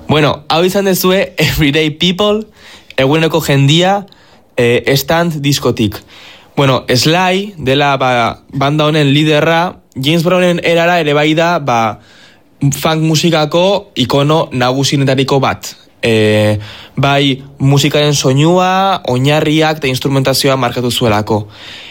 Bueno, hau izan dezue Everyday People, eguneko jendia, stand diskotik. Bueno, Sly, dela banda honen liderra, James Brownen erara ere bai da, funk musikako ikono nagusinetariko bat. Bai musikaren soinua, oinarriak eta instrumentazioa markatu zuelako.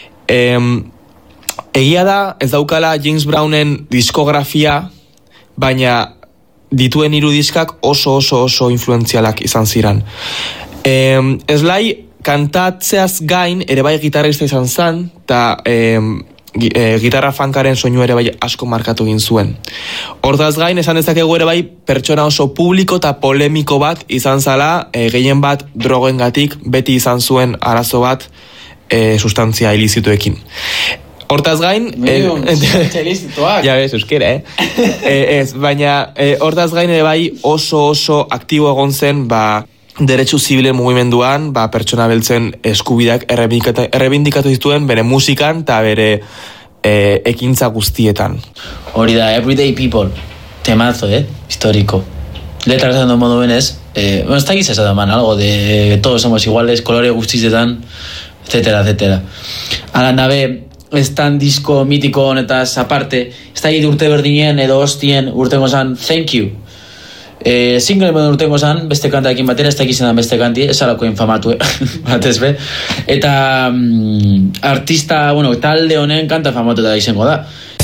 Egia da, ez daukala James Brownen diskografia, baina dituen 3 diskak oso influenzialak izan ziren. Sly kantatzeaz gain ere bai gitarrista izan zen, eta gitarra funkaren soinu ere bai asko markatu egin zuen. Hortaz gain, esan dezakegu ere bai pertsona oso publiko eta polemiko bat izan zala, gehien bat drogengatik beti izan zuen arazo bat sustantzia ilizituekin. Hortaz gain... Ja, bez, euskera, ez, baina hortaz gain ere bai oso aktibo egon zen, deretsu zibilen mugimenduan, pertsona beltzen eskubideak errebindikatu dituen bere musikan eta bere ekintza guztietan. Hori da, Everyday People, temazo, histórico. Letra esan modu benez, ez da giza esan man, algo de todos somos iguales, kolore guztizetan, etcétera. Ala nabe, ez tan disko mitiko honetaz aparte, ez da urte berdinen edo hostien urtengo zan Thank You. Single modu urtengo zan, beste kantarekin batera, ez da egizan beste kanti, ez alako infamatu, batez be. Eta artista, talde honen kanta famatu da izango da.